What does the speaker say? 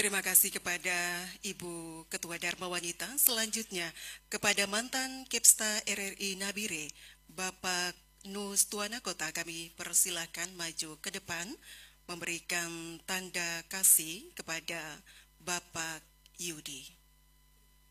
Terima kasih kepada Ibu Ketua Dharma Wanita. Selanjutnya kepada mantan Kepsta RRI Nabire, Bapak Nus Tuana Kota, kami persilahkan maju ke depan memberikan tanda kasih kepada Bapak Yudi.